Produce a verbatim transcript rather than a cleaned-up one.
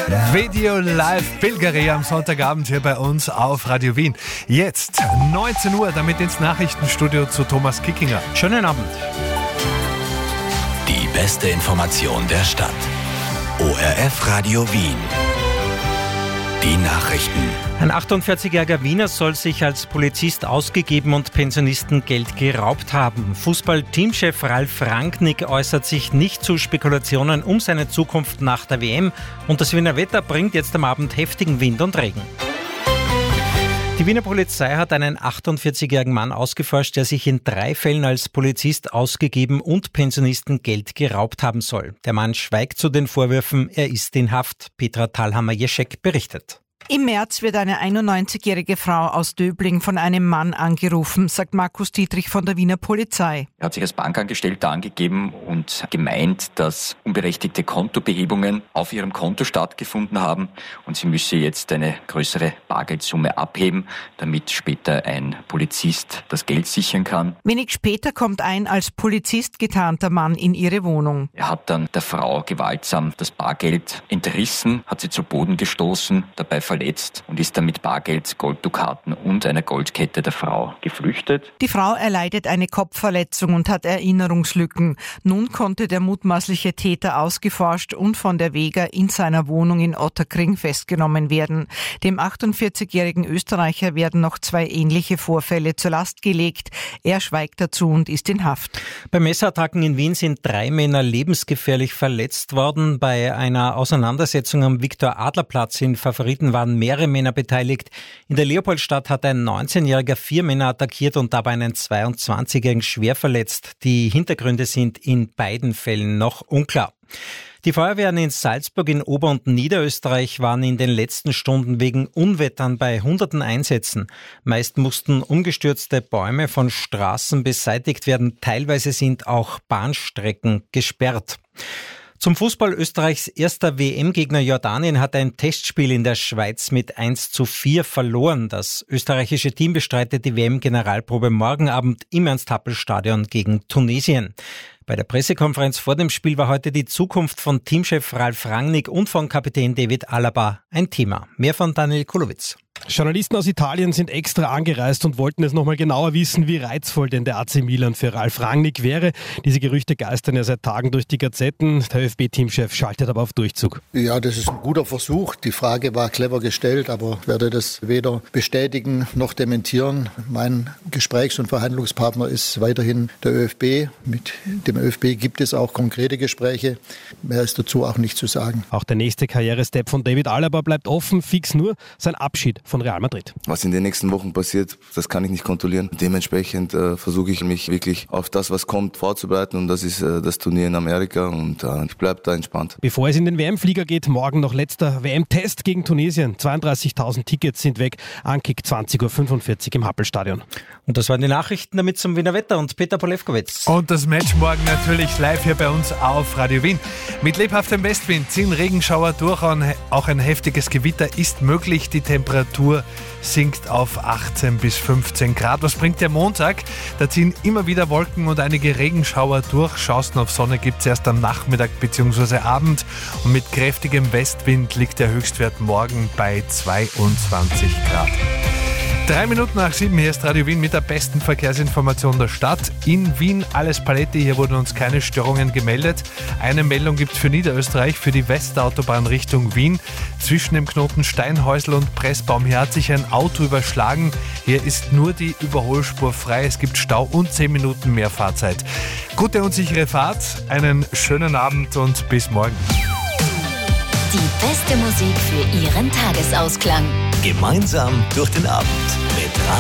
Video Live Bilgeri am Sonntagabend hier bei uns auf Radio Wien. Jetzt neunzehn Uhr, damit ins Nachrichtenstudio zu Thomas Kickinger. Schönen Abend. Die beste Information der Stadt. O R F Radio Wien. Die Nachrichten. Ein achtundvierzigjähriger Wiener soll sich als Polizist ausgegeben und Pensionisten Geld geraubt haben. Fußball-Teamchef Ralf Rangnick äußert sich nicht zu Spekulationen um seine Zukunft nach der W M. Und das Wiener Wetter bringt jetzt am Abend heftigen Wind und Regen. Die Wiener Polizei hat einen achtundvierzigjährigen Mann ausgeforscht, der sich in drei Fällen als Polizist ausgegeben und Pensionisten Geld geraubt haben soll. Der Mann schweigt zu den Vorwürfen, er ist in Haft. Petra Thalhammer-Jeschek berichtet. Im März wird eine einundneunzigjährige Frau aus Döbling von einem Mann angerufen, sagt Markus Dietrich von der Wiener Polizei. Er hat sich als Bankangestellter angegeben und gemeint, dass unberechtigte Kontobehebungen auf ihrem Konto stattgefunden haben und sie müsse jetzt eine größere Bargeldsumme abheben, damit später ein Polizist das Geld sichern kann. Wenig später kommt ein als Polizist getarnter Mann in ihre Wohnung. Er hat dann der Frau gewaltsam das Bargeld entrissen, hat sie zu Boden gestoßen, dabei verletzt und ist dann mit Bargeld, Golddukaten und einer Goldkette der Frau geflüchtet. Die Frau erleidet eine Kopfverletzung und hat Erinnerungslücken. Nun konnte der mutmaßliche Täter ausgeforscht und von der Vega in seiner Wohnung in Ottakring festgenommen werden. Dem achtundvierzigjährigen Österreicher werden noch zwei ähnliche Vorfälle zur Last gelegt. Er schweigt dazu und ist in Haft. Bei Messerattacken in Wien sind drei Männer lebensgefährlich verletzt worden. Bei einer Auseinandersetzung am Viktor-Adler-Platz in Favoriten waren mehrere Männer beteiligt. In der Leopoldstadt hat ein neunzehnjähriger vier Männer attackiert und dabei einen zweiundzwanzigjährigen schwer verletzt. Die Hintergründe sind in beiden Fällen noch unklar. Die Feuerwehren in Salzburg in Ober- und Niederösterreich waren in den letzten Stunden wegen Unwettern bei hunderten Einsätzen. Meist mussten umgestürzte Bäume von Straßen beseitigt werden. Teilweise sind auch Bahnstrecken gesperrt. Zum Fußball: Österreichs erster W M-Gegner Jordanien hat ein Testspiel in der Schweiz mit eins zu vier verloren. Das österreichische Team bestreitet die W M-Generalprobe morgen Abend im Ernst-Happel-Stadion gegen Tunesien. Bei der Pressekonferenz vor dem Spiel war heute die Zukunft von Teamchef Ralf Rangnick und von Kapitän David Alaba ein Thema. Mehr von Daniel Kulowitz. Journalisten aus Italien sind extra angereist und wollten es nochmal genauer wissen, wie reizvoll denn der A C Milan für Ralf Rangnick wäre. Diese Gerüchte geistern ja seit Tagen durch die Gazetten. Der ÖFB-Teamchef schaltet aber auf Durchzug. Ja, das ist ein guter Versuch. Die Frage war clever gestellt, aber ich werde das weder bestätigen noch dementieren. Mein Gesprächs- und Verhandlungspartner ist weiterhin der ÖFB. Mit dem ÖFB gibt es auch konkrete Gespräche. Mehr ist dazu auch nicht zu sagen. Auch der nächste Karrierestep von David Alaba bleibt offen, fix nur sein Abschied von Real Madrid. Was in den nächsten Wochen passiert, das kann ich nicht kontrollieren. Dementsprechend äh, versuche ich mich wirklich auf das, was kommt, vorzubereiten, und das ist äh, das Turnier in Amerika, und äh, ich bleibe da entspannt. Bevor es in den W M-Flieger geht, morgen noch letzter W M-Test gegen Tunesien. zweiunddreißigtausend Tickets sind weg. Ankick zwanzig Uhr fünfundvierzig im Happel-Stadion. Und das waren die Nachrichten, damit zum Wiener Wetter und Peter Polewkowitz. Und das Match morgen natürlich live hier bei uns auf Radio Wien. Mit lebhaftem Westwind ziehen Regenschauer durch, auch ein heftiges Gewitter ist möglich. Die Temperatur sinkt auf achtzehn bis fünfzehn Grad. Was bringt der Montag? Da ziehen immer wieder Wolken und einige Regenschauer durch. Chancen auf Sonne gibt es erst am Nachmittag bzw. Abend. Und mit kräftigem Westwind liegt der Höchstwert morgen bei zweiundzwanzig Grad. Drei Minuten nach sieben, hier ist Radio Wien mit der besten Verkehrsinformation der Stadt. In Wien alles Paletti, hier wurden uns keine Störungen gemeldet. Eine Meldung gibt es für Niederösterreich, für die Westautobahn Richtung Wien. Zwischen dem Knoten Steinhäusl und Pressbaum, hier hat sich ein Auto überschlagen. Hier ist nur die Überholspur frei, es gibt Stau und zehn Minuten mehr Fahrzeit. Gute und sichere Fahrt, einen schönen Abend und bis morgen. Die beste Musik für Ihren Tagesausklang. Gemeinsam durch den Abend mit